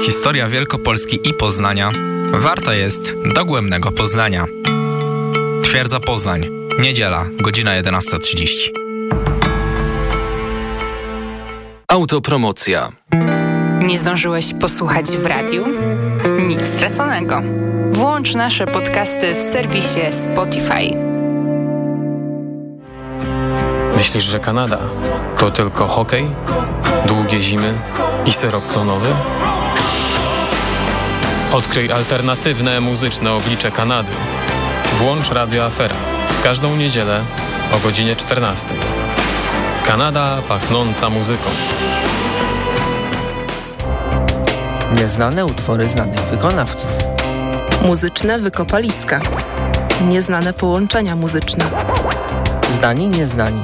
Historia Wielkopolski i Poznania warta jest dogłębnego poznania. Twierdza Poznań, niedziela, godzina 11:30. Autopromocja. Nie zdążyłeś posłuchać w radiu? Nic straconego. Włącz nasze podcasty w serwisie Spotify. Myślisz, że Kanada to tylko hokej, długie zimy i syrop klonowy? Odkryj alternatywne muzyczne oblicze Kanady. Włącz Radio Afera każdą niedzielę o godzinie 14. Kanada pachnąca muzyką. Nieznane utwory znanych wykonawców. Muzyczne wykopaliska. Nieznane połączenia muzyczne. Znani, nieznani.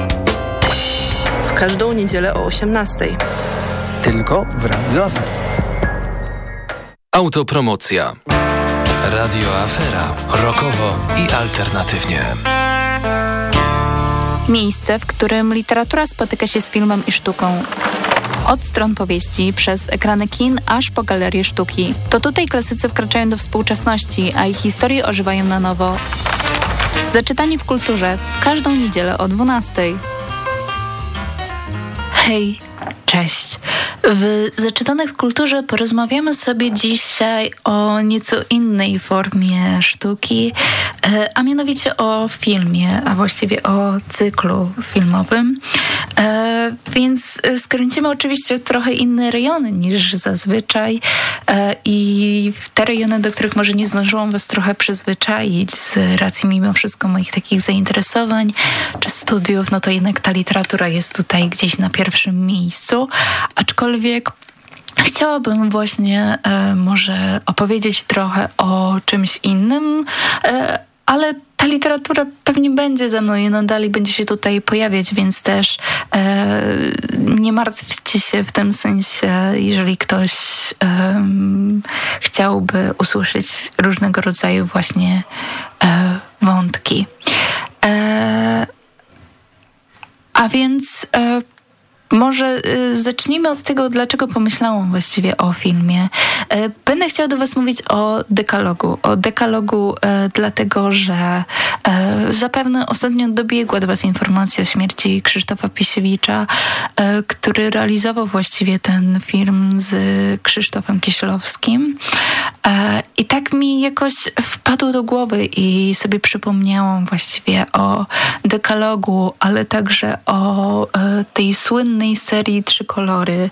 W każdą niedzielę o 18:00. Tylko w Radio Afera. Autopromocja. Radio Afera. Rockowo i alternatywnie. Miejsce, w którym literatura spotyka się z filmem i sztuką. Od stron powieści, przez ekrany kin, aż po galerie sztuki. To tutaj klasycy wkraczają do współczesności, a ich historie ożywają na nowo. Zaczytanie w kulturze. Każdą niedzielę o 12:00. Hej, cześć. W Zaczytanych w kulturze porozmawiamy sobie dzisiaj o nieco innej formie sztuki, a mianowicie o filmie, a właściwie o cyklu filmowym. Więc skręcimy oczywiście w trochę inne rejony niż zazwyczaj i w te rejony, do których może nie zdążyłam was trochę przyzwyczaić z racji mimo wszystko moich takich zainteresowań czy studiów, no to jednak ta literatura jest tutaj gdzieś na pierwszym miejscu, aczkolwiek chciałabym właśnie może opowiedzieć trochę o czymś innym, ale ta literatura pewnie będzie ze mną i nadal będzie się tutaj pojawiać, więc też nie martwcie się w tym sensie, jeżeli ktoś chciałby usłyszeć różnego rodzaju właśnie wątki. A więc może zacznijmy od tego, dlaczego pomyślałam właściwie o filmie. Będę chciała do was mówić o Dekalogu. O Dekalogu dlatego, że zapewne ostatnio dobiegła do was informacja o śmierci Krzysztofa Pisiewicza, który realizował właściwie ten film z Krzysztofem Kieślowskim. I tak mi jakoś wpadło do głowy i sobie przypomniałam właściwie o Dekalogu, ale także o tej słynnej serii Trzy kolory.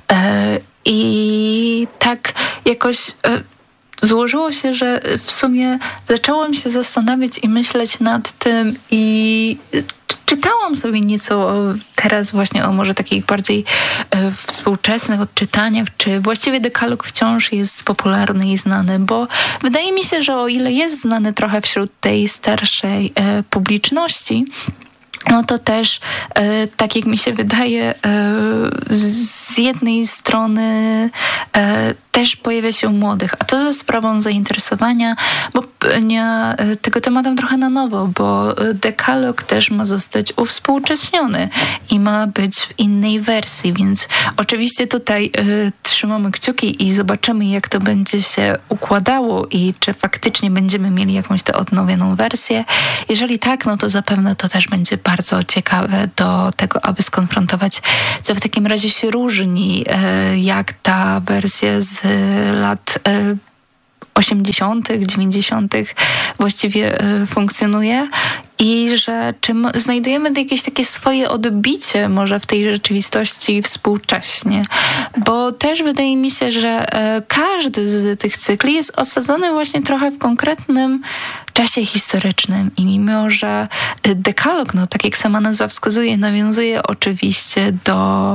I tak jakoś złożyło się, że w sumie zaczęłam się zastanawiać i myśleć nad tym i czytałam sobie nieco teraz właśnie o może takich bardziej współczesnych odczytaniach, czy właściwie Dekalog wciąż jest popularny i znany, bo wydaje mi się, że o ile jest znany trochę wśród tej starszej publiczności, no to też, tak jak mi się wydaje, z jednej strony też pojawia się u młodych, a to ze sprawą zainteresowania, bo tego tematem trochę na nowo, bo Dekalog też ma zostać uwspółcześniony i ma być w innej wersji, więc oczywiście tutaj trzymamy kciuki i zobaczymy, jak to będzie się układało i czy faktycznie będziemy mieli jakąś tę odnowioną wersję. Jeżeli tak, no to zapewne to też będzie bardzo ciekawe do tego, aby skonfrontować, co w takim razie się różni, jak ta wersja z lat 80., 90. właściwie funkcjonuje i że czy znajdujemy jakieś takie swoje odbicie może w tej rzeczywistości współcześnie. Bo też wydaje mi się, że każdy z tych cykli jest osadzony właśnie trochę w konkretnym czasie historycznym i mimo, że Dekalog, no tak jak sama nazwa wskazuje, nawiązuje oczywiście do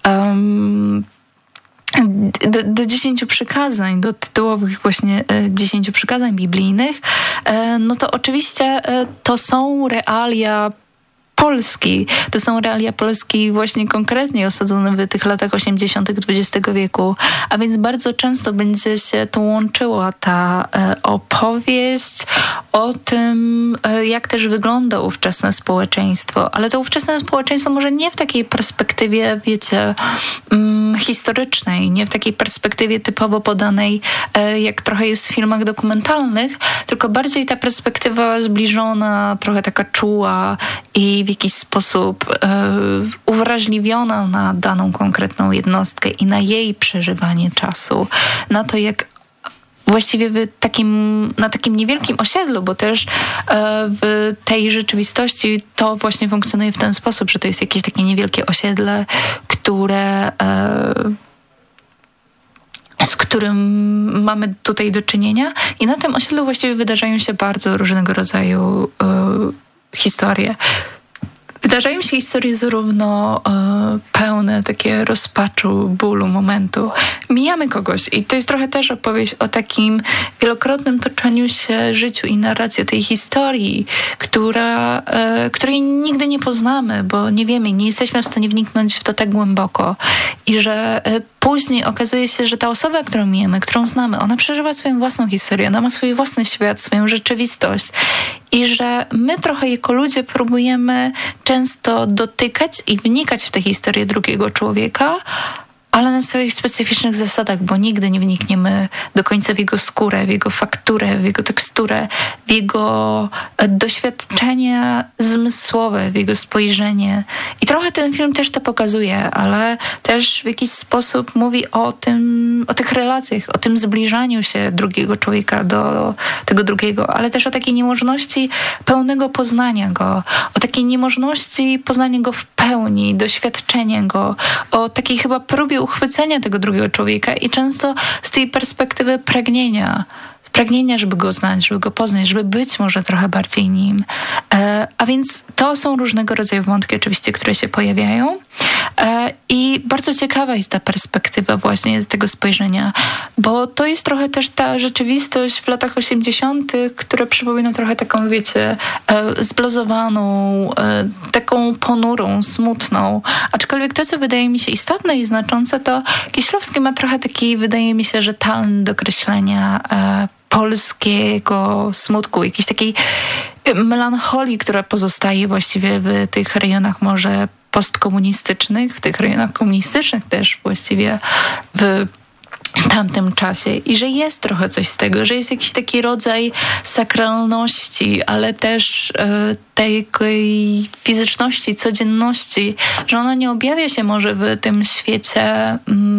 10 przykazań, do tytułowych właśnie 10 przykazań biblijnych, no to oczywiście to są realia Polski. To są realia Polski właśnie konkretnie osadzone w tych latach 80. XX wieku, a więc bardzo często będzie się tu łączyła ta opowieść o tym, jak też wygląda ówczesne społeczeństwo, ale to ówczesne społeczeństwo może nie w takiej perspektywie, wiecie, historycznej, nie w takiej perspektywie typowo podanej, jak trochę jest w filmach dokumentalnych, tylko bardziej ta perspektywa zbliżona, trochę taka czuła i w jakiś sposób uwrażliwiona na daną konkretną jednostkę i na jej przeżywanie czasu, na to, jak właściwie na takim niewielkim osiedlu, bo też w tej rzeczywistości to właśnie funkcjonuje w ten sposób, że to jest jakieś takie niewielkie osiedle, z którym mamy tutaj do czynienia i na tym osiedlu właściwie wydarzają się bardzo różnego rodzaju historie. Wydarzają się historie zarówno pełne takie rozpaczu, bólu, momentu. Mijamy kogoś i to jest trochę też opowieść o takim wielokrotnym toczeniu się życiu i narracji tej historii, której nigdy nie poznamy, bo nie wiemy, nie jesteśmy w stanie wniknąć w to tak głęboko i że później okazuje się, że ta osoba, którą mijamy, którą znamy, ona przeżywa swoją własną historię, ona ma swój własny świat, swoją rzeczywistość i że my trochę jako ludzie próbujemy często dotykać i wnikać w tę historię drugiego człowieka, ale na swoich specyficznych zasadach, bo nigdy nie wnikniemy do końca w jego skórę, w jego fakturę, w jego teksturę, w jego doświadczenia zmysłowe, w jego spojrzenie. I trochę ten film też to pokazuje, ale też w jakiś sposób mówi o tych relacjach, o tym zbliżaniu się drugiego człowieka do tego drugiego, ale też o takiej niemożności pełnego poznania go, o takiej niemożności poznania go w pełni, doświadczenia go, o takiej chyba próbie uchwycenia tego drugiego człowieka i często z tej perspektywy pragnienia, żeby go znać, żeby go poznać, żeby być może trochę bardziej nim. A więc to są różnego rodzaju wątki oczywiście, które się pojawiają i bardzo ciekawa jest ta perspektywa właśnie z tego spojrzenia, bo to jest trochę też ta rzeczywistość w latach 80., która przypomina trochę taką, wiecie, zblazowaną, taką ponurą, smutną. Aczkolwiek to, co wydaje mi się istotne i znaczące, to Kieślowski ma trochę taki, wydaje mi się, że talent do kreślenia polskiego smutku, jakiejś takiej melancholii, która pozostaje właściwie w tych rejonach może postkomunistycznych, w tych rejonach komunistycznych też właściwie w tamtym czasie i że jest trochę coś z tego, że jest jakiś taki rodzaj sakralności, ale też tej fizyczności, codzienności, że ona nie objawia się może w tym świecie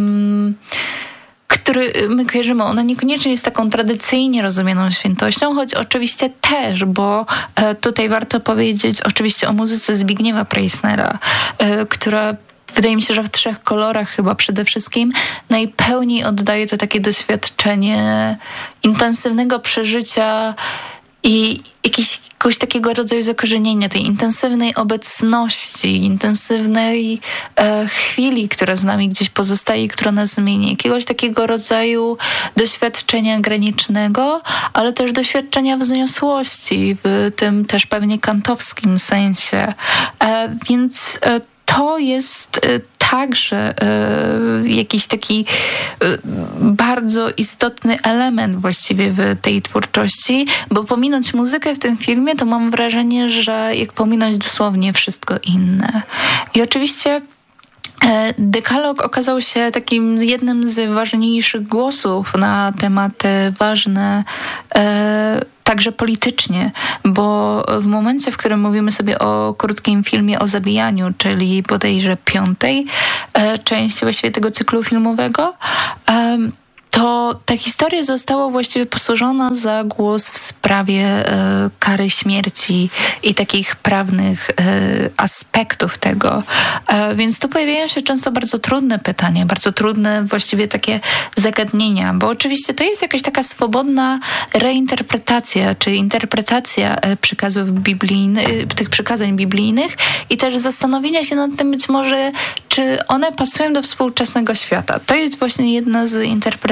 który my kojarzymy, ona niekoniecznie jest taką tradycyjnie rozumianą świętością, choć oczywiście też, bo tutaj warto powiedzieć oczywiście o muzyce Zbigniewa Preissnera, która wydaje mi się, że w 3 kolorach chyba przede wszystkim najpełniej oddaje to takie doświadczenie intensywnego przeżycia i jakiegoś takiego rodzaju zakorzenienia, tej intensywnej obecności, intensywnej chwili, która z nami gdzieś pozostaje, która nas zmieni. Jakiegoś takiego rodzaju doświadczenia granicznego, ale też doświadczenia wzniosłości w tym też pewnie kantowskim sensie. Więc to jest także jakiś taki bardzo istotny element właściwie w tej twórczości, bo pominąć muzykę w tym filmie, to mam wrażenie, że jak pominąć dosłownie wszystko inne. I oczywiście Dekalog okazał się takim jednym z ważniejszych głosów na tematy ważne także politycznie, bo w momencie, w którym mówimy sobie o krótkim filmie o zabijaniu, czyli bodajże 5. części właściwie tego cyklu filmowego, to ta historia została właściwie posłużona za głos w sprawie kary śmierci i takich prawnych aspektów tego. Więc tu pojawiają się często bardzo trudne pytania, bardzo trudne właściwie takie zagadnienia, bo oczywiście to jest jakaś taka swobodna reinterpretacja, czy interpretacja przekazów biblijnych, tych przykazań biblijnych i też zastanowienia się nad tym być może, czy one pasują do współczesnego świata. To jest właśnie jedna z interpretacji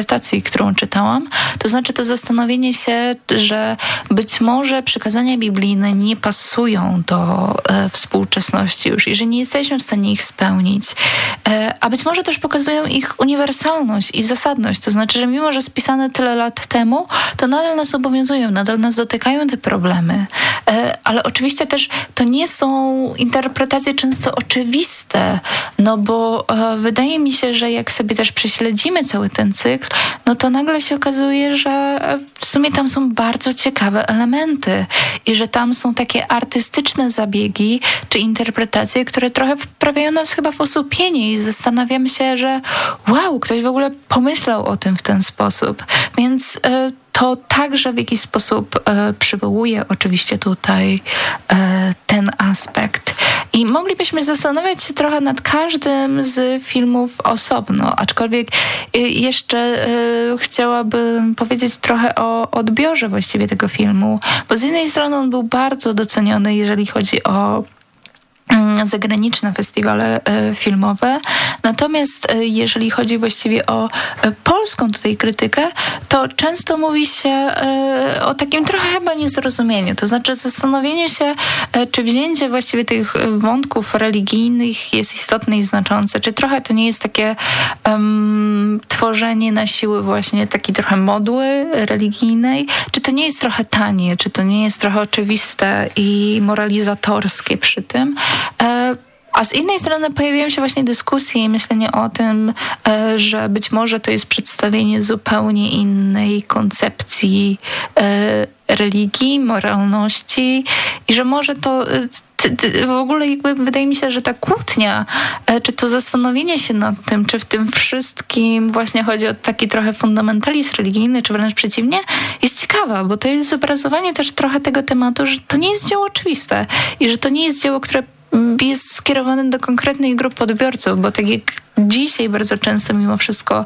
interpretacji, którą czytałam. To znaczy to zastanowienie się, że być może przykazania biblijne nie pasują do współczesności już i że nie jesteśmy w stanie ich spełnić. A być może też pokazują ich uniwersalność i zasadność. To znaczy, że mimo, że spisane tyle lat temu, to nadal nas obowiązują, nadal nas dotykają te problemy. Ale oczywiście też to nie są interpretacje często oczywiste, no bo wydaje mi się, że jak sobie też prześledzimy cały ten cykl, no to nagle się okazuje, że w sumie tam są bardzo ciekawe elementy i że tam są takie artystyczne zabiegi czy interpretacje, które trochę wprawiają nas chyba w osłupienie i zastanawiamy się, że wow, ktoś w ogóle pomyślał o tym w ten sposób. Więc to także w jakiś sposób przywołuje oczywiście tutaj ten aspekt. I moglibyśmy zastanawiać się trochę nad każdym z filmów osobno, aczkolwiek jeszcze chciałabym powiedzieć trochę o odbiorze właściwie tego filmu, bo z jednej strony on był bardzo doceniony, jeżeli chodzi o zagraniczne festiwale filmowe. Natomiast jeżeli chodzi właściwie o polską tutaj krytykę, to często mówi się o takim trochę chyba niezrozumieniu. To znaczy zastanowienie się, czy wzięcie właściwie tych wątków religijnych jest istotne i znaczące, czy trochę to nie jest takie tworzenie na siłę właśnie takiej trochę modły religijnej, czy to nie jest trochę tanie, czy to nie jest trochę oczywiste i moralizatorskie przy tym. A z innej strony pojawiają się właśnie dyskusje i myślenie o tym, że być może to jest przedstawienie zupełnie innej koncepcji religii, moralności i że może to w ogóle jakby wydaje mi się, że ta kłótnia, czy to zastanowienie się nad tym, czy w tym wszystkim właśnie chodzi o taki trochę fundamentalizm religijny, czy wręcz przeciwnie, jest ciekawa, bo to jest zobrazowanie też trochę tego tematu, że to nie jest dzieło oczywiste i że to nie jest dzieło, które jest skierowane do konkretnej grupy odbiorców, bo tak jak dzisiaj bardzo często mimo wszystko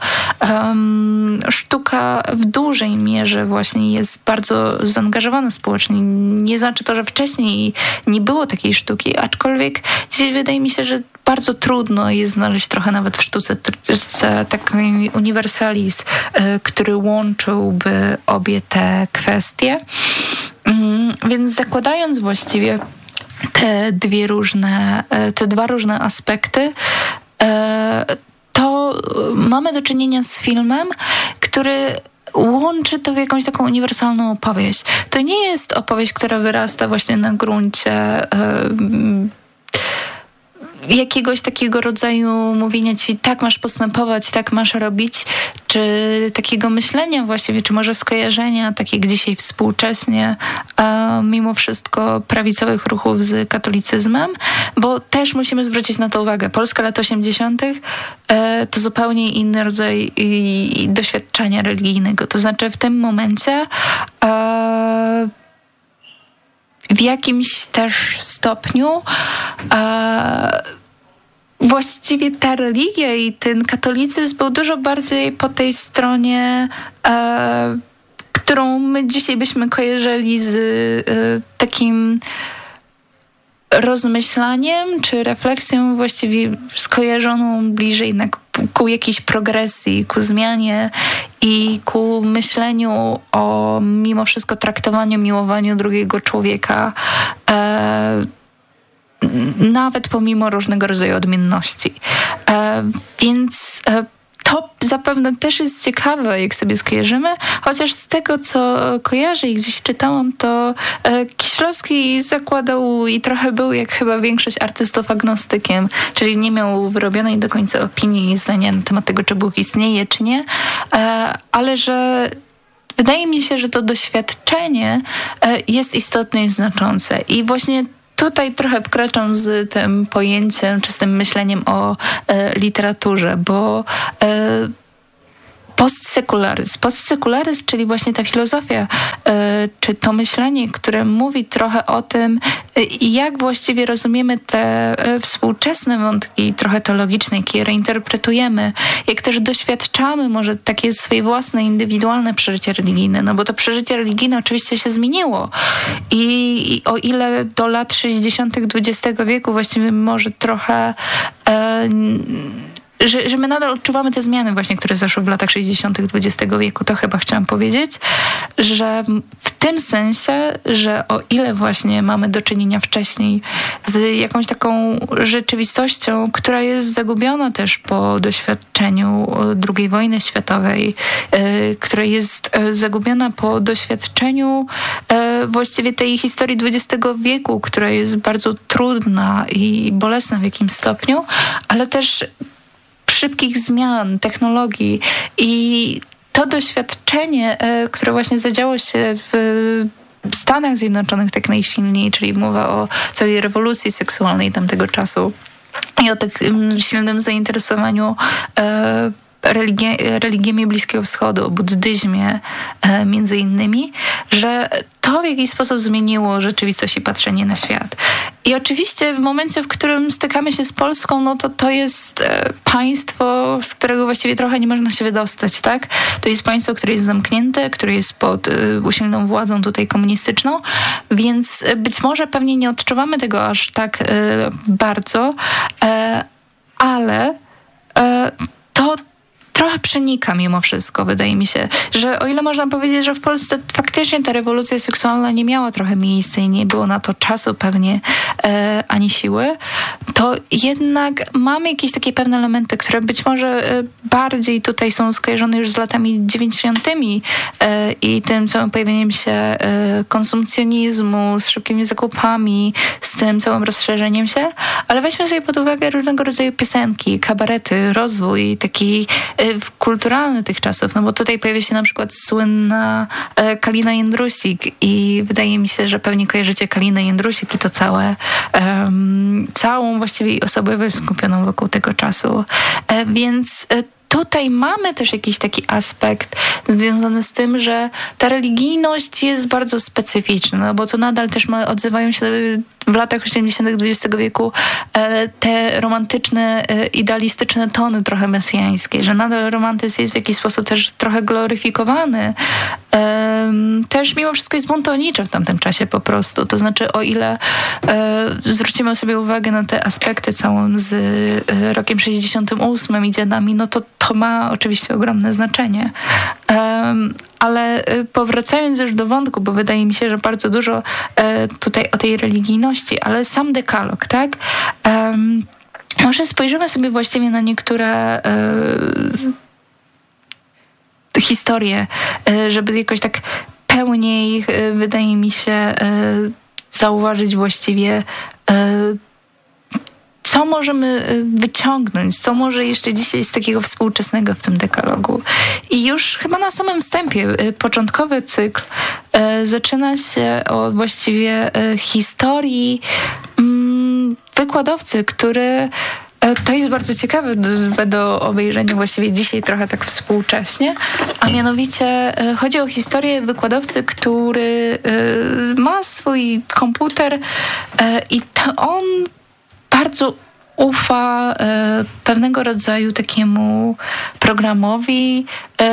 sztuka w dużej mierze właśnie jest bardzo zaangażowana społecznie. Nie znaczy to, że wcześniej nie było takiej sztuki, aczkolwiek dzisiaj wydaje mi się, że bardzo trudno jest znaleźć trochę nawet w sztuce taki uniwersalizm, który łączyłby obie te kwestie. Więc zakładając właściwie te dwa różne aspekty, to mamy do czynienia z filmem, który łączy to w jakąś taką uniwersalną opowieść. To nie jest opowieść, która wyrasta właśnie na gruncie jakiegoś takiego rodzaju mówienia ci tak masz postępować, tak masz robić, czy takiego myślenia właściwie, czy może skojarzenia, tak jak dzisiaj współcześnie mimo wszystko prawicowych ruchów z katolicyzmem, bo też musimy zwrócić na to uwagę. Polska lat 80. To zupełnie inny rodzaj doświadczenia religijnego. To znaczy w tym momencie w jakimś też stopniu właściwie ta religia i ten katolicyzm był dużo bardziej po tej stronie, którą my dzisiaj byśmy kojarzyli z takim rozmyślaniem czy refleksją właściwie skojarzoną bliżej jednak ku jakiejś progresji, ku zmianie i ku myśleniu o mimo wszystko traktowaniu, miłowaniu drugiego człowieka, nawet pomimo różnego rodzaju odmienności. Więc to zapewne też jest ciekawe, jak sobie skojarzymy, chociaż z tego, co kojarzę i gdzieś czytałam, to Kieślowski zakładał i trochę był, jak chyba większość artystów, agnostykiem, czyli nie miał wyrobionej do końca opinii i zdania na temat tego, czy Bóg istnieje, czy nie, ale że wydaje mi się, że to doświadczenie jest istotne i znaczące. I właśnie tutaj trochę wkraczam z tym pojęciem, czy z tym myśleniem o literaturze, bo postsecularyzm, czyli właśnie ta filozofia, czy to myślenie, które mówi trochę o tym, jak właściwie rozumiemy te współczesne wątki trochę teologiczne, jak je reinterpretujemy, jak też doświadczamy może takie swoje własne, indywidualne przeżycie religijne, no bo to przeżycie religijne oczywiście się zmieniło i o ile do lat 60. XX wieku właściwie może trochę że my nadal odczuwamy te zmiany właśnie, które zaszły w latach 60. XX wieku. To chyba chciałam powiedzieć, że w tym sensie, że o ile właśnie mamy do czynienia wcześniej z jakąś taką rzeczywistością, która jest zagubiona też po doświadczeniu II wojny światowej, która jest zagubiona po doświadczeniu właściwie tej historii XX wieku, która jest bardzo trudna i bolesna w jakimś stopniu, ale też szybkich zmian, technologii i to doświadczenie, które właśnie zadziało się w Stanach Zjednoczonych tak najsilniej, czyli mowa o całej rewolucji seksualnej tamtego czasu i o takim silnym zainteresowaniu religiami Bliskiego Wschodu, o buddyzmie między innymi, że to w jakiś sposób zmieniło rzeczywistość i patrzenie na świat. I oczywiście w momencie, w którym stykamy się z Polską, no to jest państwo, z którego właściwie trochę nie można się wydostać, tak? To jest państwo, które jest zamknięte, które jest pod usilną władzą tutaj komunistyczną, więc być może pewnie nie odczuwamy tego aż tak bardzo, ale to trochę przenika mimo wszystko, wydaje mi się, że o ile można powiedzieć, że w Polsce faktycznie ta rewolucja seksualna nie miała trochę miejsca i nie było na to czasu pewnie ani siły, to jednak mamy jakieś takie pewne elementy, które być może bardziej tutaj są skojarzone już z latami 90. I tym całym pojawieniem się konsumpcjonizmu, z szybkimi zakupami, z tym całym rozszerzeniem się, ale weźmy sobie pod uwagę różnego rodzaju piosenki, kabarety, rozwój taki kulturalny tych czasów, no bo tutaj pojawia się na przykład słynna Kalina Jędrusik i wydaje mi się, że pewnie kojarzycie Kalinę Jędrusik i to całą właściwie osobowość skupioną wokół tego czasu. Więc tutaj mamy też jakiś taki aspekt związany z tym, że ta religijność jest bardzo specyficzna, no bo tu nadal też odzywają się w latach 80. XX wieku te romantyczne, idealistyczne tony trochę mesjańskie, że nadal romantyzm jest w jakiś sposób też trochę gloryfikowany. Też mimo wszystko jest buntowniczy w tamtym czasie po prostu. To znaczy, o ile zwrócimy sobie uwagę na te aspekty całym z rokiem 68 i dziadami, no to ma oczywiście ogromne znaczenie. Ale powracając już do wątku, bo wydaje mi się, że bardzo dużo tutaj o tej religijności, ale sam dekalog, tak? Może spojrzymy sobie właściwie na niektóre historie, żeby jakoś tak pełniej, wydaje mi się, zauważyć właściwie co możemy wyciągnąć, co może jeszcze dzisiaj z takiego współczesnego w tym dekalogu. I już chyba na samym wstępie początkowy cykl zaczyna się od właściwie historii wykładowcy, który to jest bardzo ciekawe do obejrzenia właściwie dzisiaj trochę tak współcześnie, a mianowicie chodzi o historię wykładowcy, który ma swój komputer i on bardzo ufa pewnego rodzaju takiemu programowi,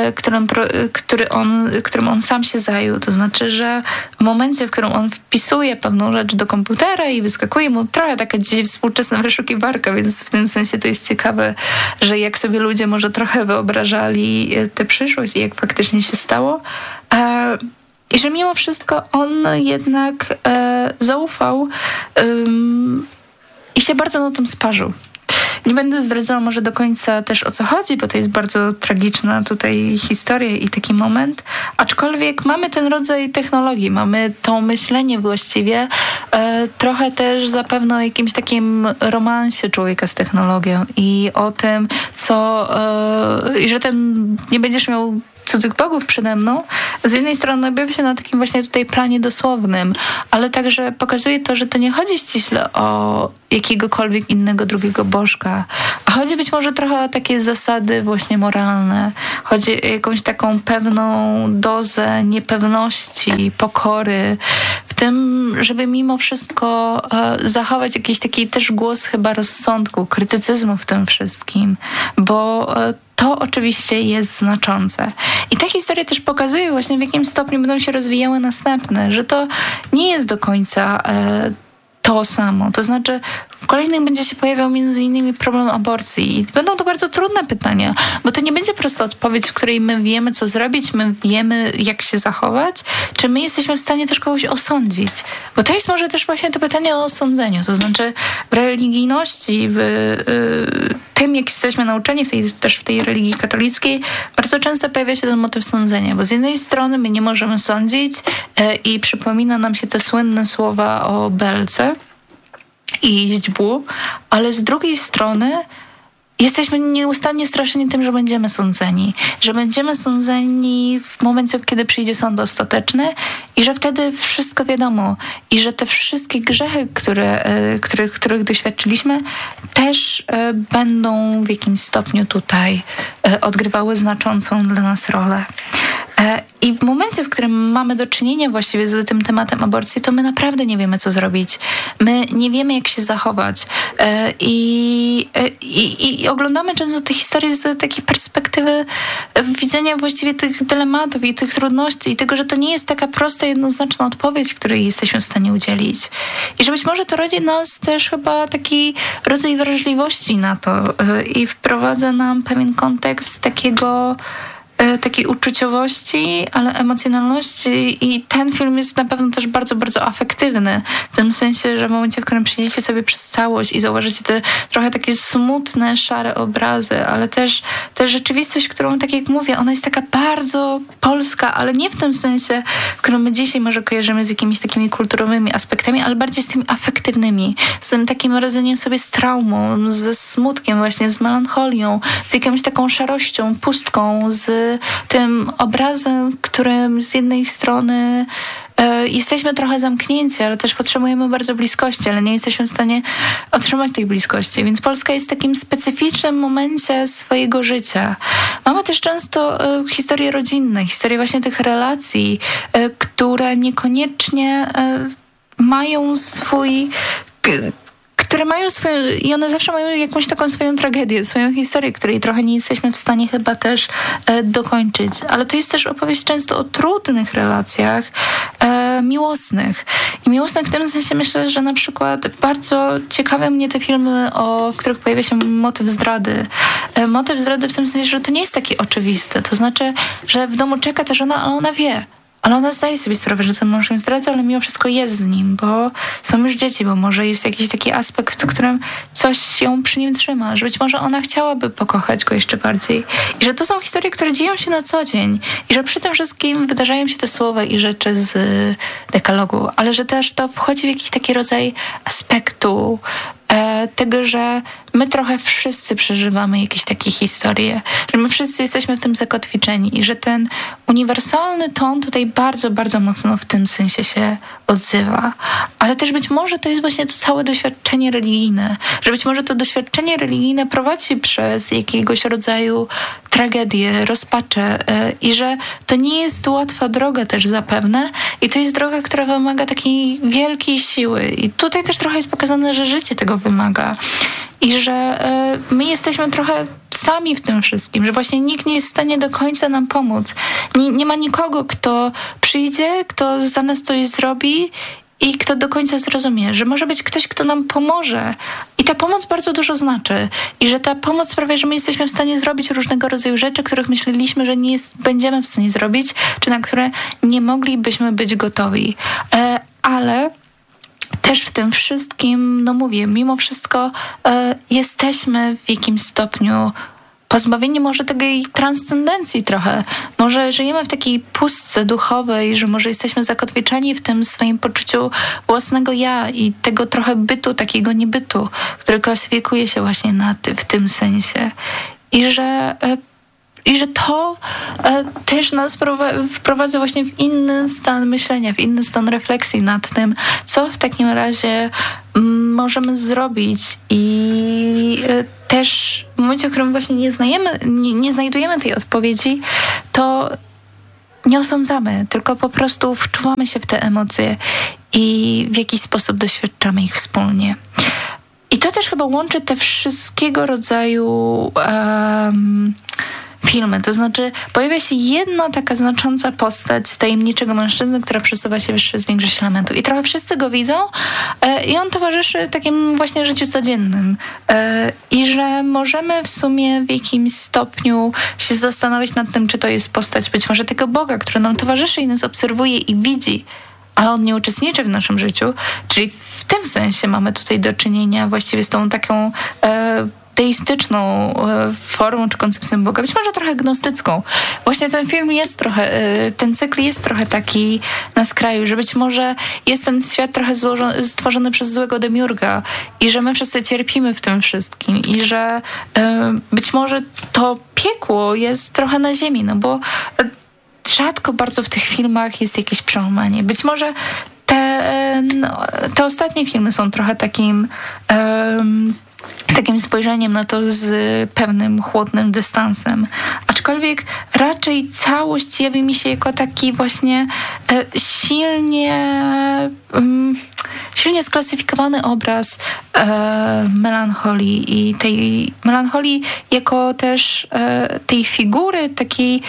którym on sam się zajął. To znaczy, że w momencie, w którym on wpisuje pewną rzecz do komputera i wyskakuje mu trochę taka dzisiaj współczesna wyszukiwarka, więc w tym sensie to jest ciekawe, że jak sobie ludzie może trochę wyobrażali tę przyszłość i jak faktycznie się stało. I że mimo wszystko on jednak zaufał i się bardzo na tym sparzył. Nie będę zdradzała może do końca też o co chodzi, bo to jest bardzo tragiczna tutaj historia i taki moment. Aczkolwiek mamy ten rodzaj technologii, mamy to myślenie właściwie trochę też zapewne o jakimś takim romansie człowieka z technologią i o tym, i że nie będziesz miał cudzych bogów przede mną, z jednej strony objawia się na takim właśnie tutaj planie dosłownym, ale także pokazuje to, że to nie chodzi ściśle o jakiegokolwiek innego drugiego bożka, a chodzi być może trochę o takie zasady właśnie moralne. Chodzi o jakąś taką pewną dozę niepewności, pokory, w tym, żeby mimo wszystko zachować jakiś taki też głos chyba rozsądku, krytycyzmu w tym wszystkim, bo to oczywiście jest znaczące. I ta historia też pokazuje właśnie, w jakim stopniu będą się rozwijały następne, że to nie jest do końca to samo. To znaczy w kolejnych będzie się pojawiał między innymi problem aborcji i będą to bardzo trudne pytania, bo to nie będzie prosta odpowiedź, w której my wiemy, co zrobić, my wiemy, jak się zachować, czy my jesteśmy w stanie też kogoś osądzić. Bo to jest może też właśnie to pytanie o osądzeniu. To znaczy w religijności, w tym, jak jesteśmy nauczeni, też w tej religii katolickiej, bardzo często pojawia się ten motyw sądzenia, bo z jednej strony my nie możemy sądzić i przypomina nam się te słynne słowa o belce i źdźbłu, ale z drugiej strony jesteśmy nieustannie straszeni tym, że będziemy sądzeni w momencie, kiedy przyjdzie sąd ostateczny i że wtedy wszystko wiadomo i że te wszystkie grzechy, których doświadczyliśmy, też będą w jakimś stopniu tutaj odgrywały znaczącą dla nas rolę. I w momencie, w którym mamy do czynienia właściwie z tym tematem aborcji, to my naprawdę nie wiemy, co zrobić. My nie wiemy, jak się zachować. I oglądamy często te historie z takiej perspektywy widzenia właściwie tych dylematów i tych trudności i tego, że to nie jest taka prosta, jednoznaczna odpowiedź, której jesteśmy w stanie udzielić. I że być może to rodzi nas też chyba taki rodzaj wrażliwości na to i wprowadza nam pewien kontekst takiej uczuciowości, ale emocjonalności i ten film jest na pewno też bardzo, bardzo afektywny. W tym sensie, że w momencie, w którym przejdziecie sobie przez całość i zauważycie te trochę takie smutne, szare obrazy, ale też rzeczywistość, którą, tak jak mówię, ona jest taka bardzo polska, ale nie w tym sensie, w którym my dzisiaj może kojarzymy z jakimiś takimi kulturowymi aspektami, ale bardziej z tymi afektywnymi, z tym takim radzeniem sobie z traumą, ze smutkiem właśnie, z melancholią, z jakąś taką szarością, pustką, z tym obrazem, w którym z jednej strony jesteśmy trochę zamknięci, ale też potrzebujemy bardzo bliskości, ale nie jesteśmy w stanie otrzymać tej bliskości. Więc Polska jest w takim specyficznym momencie swojego życia. Mamy też często historie rodzinne, historie właśnie tych relacji, które niekoniecznie mają i one zawsze mają jakąś taką swoją tragedię, swoją historię, której trochę nie jesteśmy w stanie chyba też dokończyć. Ale to jest też opowieść często o trudnych relacjach miłosnych. I miłosnych w tym sensie myślę, że na przykład bardzo ciekawe mnie te filmy, w których pojawia się motyw zdrady. Motyw zdrady w tym sensie, że to nie jest takie oczywiste. To znaczy, że w domu czeka ta żona, ale ona wie. Ale ona zdaje sobie sprawę, że ten mąż ją zdradza, ale mimo wszystko jest z nim, bo są już dzieci, bo może jest jakiś taki aspekt, w którym coś ją przy nim trzyma, że być może ona chciałaby pokochać go jeszcze bardziej. I że to są historie, które dzieją się na co dzień. I że przy tym wszystkim wydarzają się te słowa i rzeczy z dekalogu, ale że też to wchodzi w jakiś taki rodzaj aspektu tego, że my trochę wszyscy przeżywamy jakieś takie historie, że my wszyscy jesteśmy w tym zakotwiczeni i że ten uniwersalny ton tutaj bardzo, bardzo mocno w tym sensie się odzywa. Ale też być może to jest właśnie to całe doświadczenie religijne, że być może to doświadczenie religijne prowadzi przez jakiegoś rodzaju tragedię, rozpaczę i że to nie jest łatwa droga też zapewne i to jest droga, która wymaga takiej wielkiej siły i tutaj też trochę jest pokazane, że życie tego wymaga i że my jesteśmy trochę sami w tym wszystkim, że właśnie nikt nie jest w stanie do końca nam pomóc. Nie ma nikogo, kto przyjdzie, kto za nas coś zrobi i kto do końca zrozumie, że może być ktoś, kto nam pomoże. I ta pomoc bardzo dużo znaczy. I że ta pomoc sprawia, że my jesteśmy w stanie zrobić różnego rodzaju rzeczy, których myśleliśmy, że będziemy w stanie zrobić, czy na które nie moglibyśmy być gotowi. Ale też w tym wszystkim, no mówię, mimo wszystko jesteśmy w jakimś stopniu pozbawieni może tej transcendencji trochę. Może żyjemy w takiej pustce duchowej, że może jesteśmy zakotwiczeni w tym swoim poczuciu własnego ja i tego trochę bytu, takiego niebytu, który klasyfikuje się właśnie w tym sensie. I że to też nas wprowadza właśnie w inny stan myślenia, w inny stan refleksji nad tym, co w takim razie możemy zrobić i też w momencie, w którym właśnie nie znajdujemy tej odpowiedzi, to nie osądzamy, tylko po prostu wczuwamy się w te emocje i w jakiś sposób doświadczamy ich wspólnie. I to też chyba łączy te wszystkiego rodzaju filmy. To znaczy pojawia się jedna taka znacząca postać tajemniczego mężczyzny, która przesuwa się przez większość elementów. I trochę wszyscy go widzą i on towarzyszy takim właśnie życiu codziennym. I że możemy w sumie w jakimś stopniu się zastanawiać nad tym, czy to jest postać być może tego Boga, który nam towarzyszy i nas obserwuje i widzi, ale on nie uczestniczy w naszym życiu. Czyli w tym sensie mamy tutaj do czynienia właściwie z tą taką teistyczną formą czy koncepcją Boga, być może trochę gnostycką. Właśnie ten film jest trochę, ten cykl jest trochę taki na skraju, że być może jest ten świat trochę stworzony przez złego demiurga i że my wszyscy cierpimy w tym wszystkim i że być może to piekło jest trochę na ziemi, no bo rzadko bardzo w tych filmach jest jakieś przełamanie. Być może te ostatnie filmy są trochę takim spojrzeniem na to z pewnym chłodnym dystansem. Aczkolwiek raczej całość jawi mi się jako taki właśnie silnie sklasyfikowany obraz melancholii i tej melancholii jako też tej figury takiej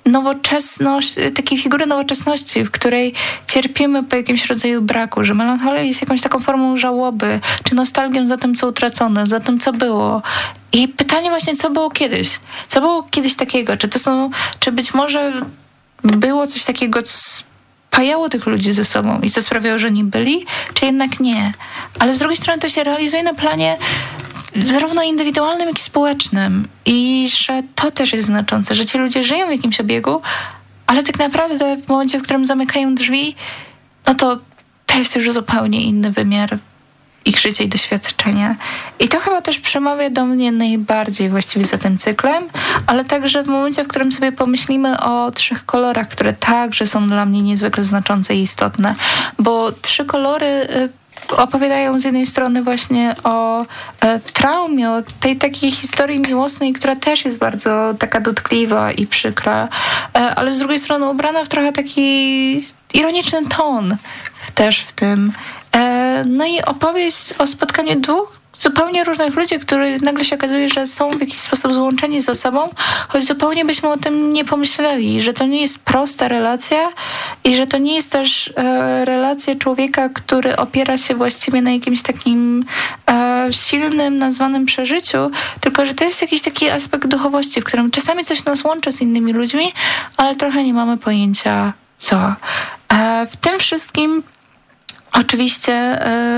figury nowoczesności, w której cierpimy po jakimś rodzaju braku, że melancholia jest jakąś taką formą żałoby, czy nostalgią za tym, co utracone, za tym, co było. I pytanie właśnie, co było kiedyś? Co było kiedyś takiego? Czy być może było coś takiego, co spajało tych ludzi ze sobą i co sprawiało, że nie byli, czy jednak nie? Ale z drugiej strony to się realizuje na planie zarówno indywidualnym, jak i społecznym. I że to też jest znaczące, że ci ludzie żyją w jakimś obiegu, ale tak naprawdę w momencie, w którym zamykają drzwi, no to jest już zupełnie inny wymiar ich życia i doświadczenia. I to chyba też przemawia do mnie najbardziej właściwie za tym cyklem, ale także w momencie, w którym sobie pomyślimy o 3 kolorach, które także są dla mnie niezwykle znaczące i istotne, bo 3 kolory opowiadają z jednej strony właśnie o traumie, o tej takiej historii miłosnej, która też jest bardzo taka dotkliwa i przykra, ale z drugiej strony ubrana w trochę taki ironiczny ton też w tym. No i opowieść o spotkaniu 2 zupełnie różnych ludzi, którzy nagle się okazuje, że są w jakiś sposób złączeni ze sobą, choć zupełnie byśmy o tym nie pomyśleli, że to nie jest prosta relacja i że to nie jest też relacja człowieka, który opiera się właściwie na jakimś takim silnym, nazwanym przeżyciu, tylko że to jest jakiś taki aspekt duchowości, w którym czasami coś nas łączy z innymi ludźmi, ale trochę nie mamy pojęcia co. W tym wszystkim oczywiście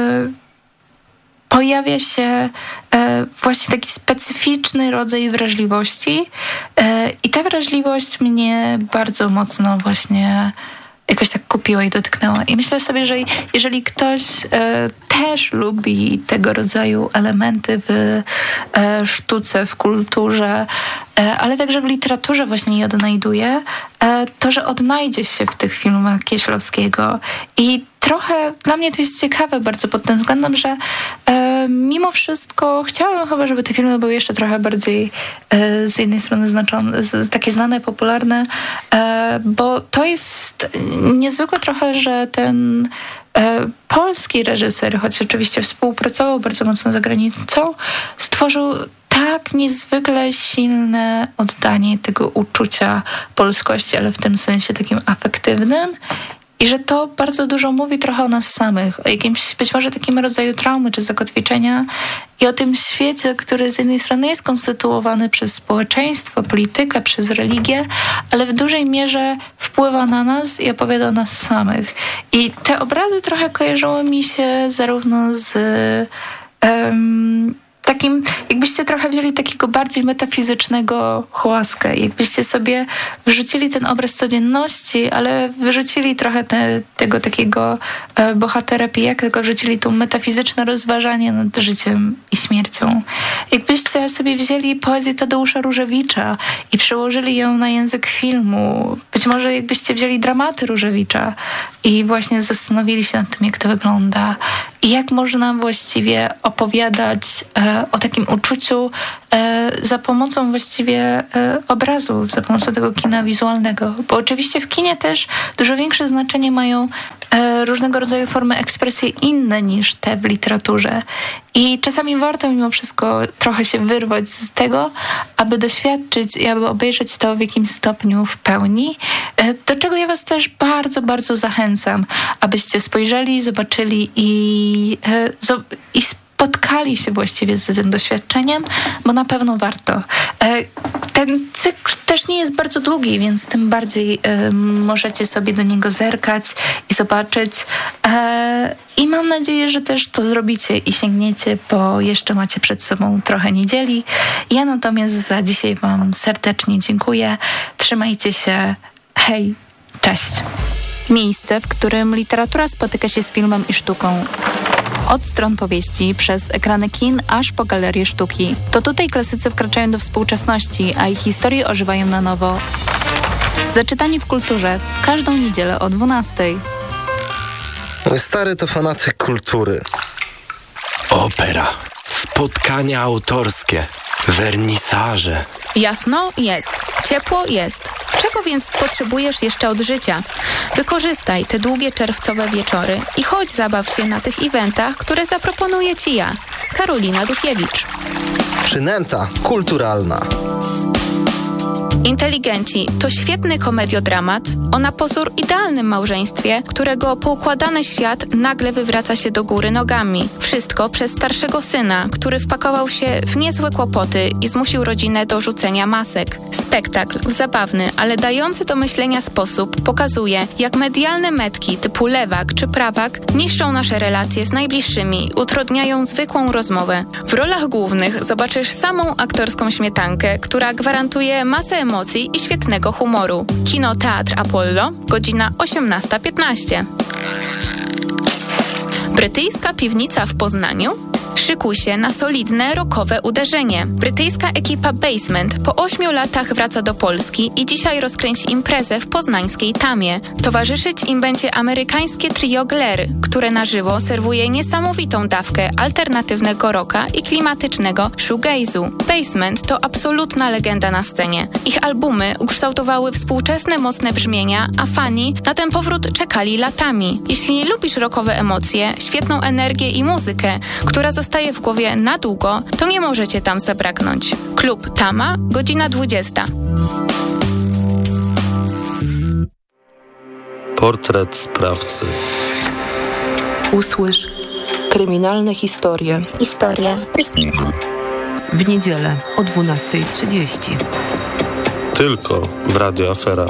pojawia się właśnie taki specyficzny rodzaj wrażliwości i ta wrażliwość mnie bardzo mocno właśnie jakoś tak kupiła i dotknęła. I myślę sobie, że jeżeli ktoś też lubi tego rodzaju elementy w sztuce, w kulturze, ale także w literaturze właśnie je odnajduje, to, że odnajdzie się w tych filmach Kieślowskiego. I trochę dla mnie to jest ciekawe bardzo pod tym względem, że mimo wszystko chciałabym chyba, żeby te filmy były jeszcze trochę bardziej z jednej strony takie znane, popularne, bo to jest niezwykłe trochę, że ten polski reżyser, choć oczywiście współpracował bardzo mocno za granicą, stworzył tak niezwykle silne oddanie tego uczucia polskości, ale w tym sensie takim afektywnym. I że to bardzo dużo mówi trochę o nas samych, o jakimś być może takim rodzaju traumy czy zakotwiczenia i o tym świecie, który z jednej strony jest konstytuowany przez społeczeństwo, politykę, przez religię, ale w dużej mierze wpływa na nas i opowiada o nas samych. I te obrazy trochę kojarzyły mi się zarówno z takim, jakbyście trochę wzięli takiego bardziej metafizycznego Chłaskę, jakbyście sobie wrzucili ten obraz codzienności, ale wyrzucili trochę tego takiego bohatera pijaka, tylko wrzucili tu metafizyczne rozważanie nad życiem i śmiercią. Jakbyście sobie wzięli poezję Tadeusza Różewicza i przełożyli ją na język filmu, być może jakbyście wzięli dramaty Różewicza i właśnie zastanowili się nad tym, jak to wygląda. i jak można właściwie opowiadać o takim uczuciu za pomocą właściwie obrazów, za pomocą tego kina wizualnego. Bo oczywiście w kinie też dużo większe znaczenie mają różnego rodzaju formy ekspresji inne niż te w literaturze. I czasami warto mimo wszystko trochę się wyrwać z tego, aby doświadczyć i aby obejrzeć to w jakimś stopniu w pełni, do czego ja was też bardzo, bardzo zachęcam, abyście spojrzeli, zobaczyli i spotkali się właściwie z tym doświadczeniem, bo na pewno warto. Ten cykl też nie jest bardzo długi, więc tym bardziej możecie sobie do niego zerkać i zobaczyć. I mam nadzieję, że też to zrobicie i sięgniecie, bo jeszcze macie przed sobą trochę niedzieli. Ja natomiast za dzisiaj wam serdecznie dziękuję. Trzymajcie się. Hej, cześć. Miejsce, w którym literatura spotyka się z filmem i sztuką. Od stron powieści, przez ekrany kin, aż po galerie sztuki. To tutaj klasycy wkraczają do współczesności, a ich historie ożywają na nowo. Zaczytanie w kulturze. Każdą niedzielę o 12:00. Mój stary to fanatyk kultury. Opera, spotkania autorskie, wernisaże. Jasno jest, ciepło jest. Czego więc potrzebujesz jeszcze od życia? Wykorzystaj te długie czerwcowe wieczory i chodź zabaw się na tych eventach, które zaproponuję Ci ja, Karolina Dukiewicz. Przynęta kulturalna. Inteligenci to świetny komediodramat o na pozór idealnym małżeństwie, którego poukładany świat nagle wywraca się do góry nogami. Wszystko przez starszego syna, który wpakował się w niezłe kłopoty i zmusił rodzinę do rzucenia masek. Spektakl w zabawny, ale dający do myślenia sposób pokazuje, jak medialne metki typu lewak czy prawak niszczą nasze relacje z najbliższymi, utrudniają zwykłą rozmowę. W rolach głównych zobaczysz samą aktorską śmietankę, która gwarantuje masę emocji i świetnego humoru. Kino Teatr Apollo, godzina 18:15. Brytyjska piwnica w Poznaniu? Szykuj się na solidne, rockowe uderzenie. Brytyjska ekipa Basement po 8 latach wraca do Polski i dzisiaj rozkręci imprezę w poznańskiej Tamie. Towarzyszyć im będzie amerykańskie trio Glare, które na żywo serwuje niesamowitą dawkę alternatywnego rocka i klimatycznego shoegaze'u. Basement to absolutna legenda na scenie. Ich albumy ukształtowały współczesne, mocne brzmienia, a fani na ten powrót czekali latami. Jeśli lubisz rockowe emocje, świetną energię i muzykę, która zostaje w głowie na długo, to nie możecie tam zabraknąć. Klub Tama, godzina 20. Portret sprawcy. Usłysz kryminalne historie. W niedzielę o 12:30. Tylko w Radio Afera.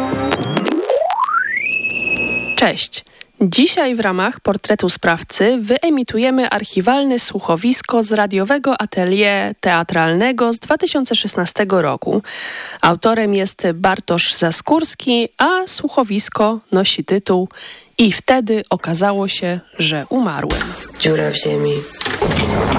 Cześć. Dzisiaj w ramach Portretu Sprawcy wyemitujemy archiwalne słuchowisko z radiowego atelier teatralnego z 2016 roku. Autorem jest Bartosz Zaskórski, a słuchowisko nosi tytuł „I wtedy okazało się, że umarłem”. Dziura w ziemi.